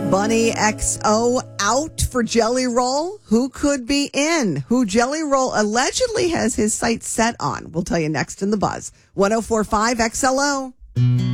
Bad Bunny XO out for Jelly Roll. Who could be in? Who Jelly Roll allegedly has his sights set on? We'll tell you next in the Buzz. 104.5 XLO.